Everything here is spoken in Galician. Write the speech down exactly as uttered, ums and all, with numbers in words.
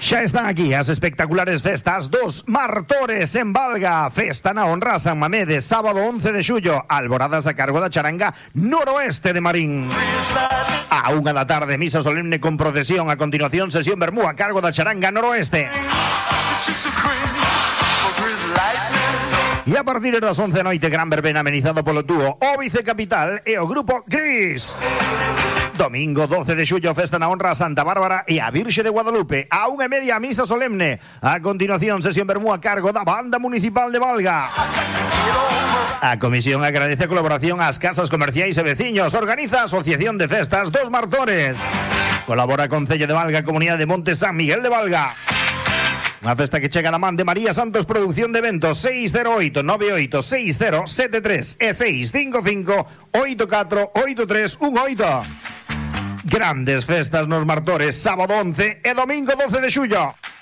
Xa están aquí as espectaculares festas dos Martores en Valga. Festa na honra a San Mamede, sábado once de xullo. Alboradas a cargo da charanga Noroeste de Marín. A unha da tarde, misa solemne con procesión. A continuación, sesión vermú a cargo da charanga Noroeste. E a partir das once da noite, gran verbena amenizado polo dúo O Vicecapital e o grupo Gris. Domingo doce de xullo, festa na honra a Santa Bárbara e a Virxe de Guadalupe. A unha e media, misa solemne. A continuación, sesión vermú a cargo da Banda Municipal de Valga. A comisión agradece a colaboración ás casas comerciais e veciños. Organiza a Asociación de Festas dos Martores. Colabora Concello de Valga, Comunidade de Monte San Miguel de Valga. Unha festa que chega na man de María Santos Producción de Eventos. Seis cero oito nove oito seis cero sete tres e seis cinco cinco oito catro oito tres un oito. Grandes festas nos Martores, sábado once e domingo doce de xullo.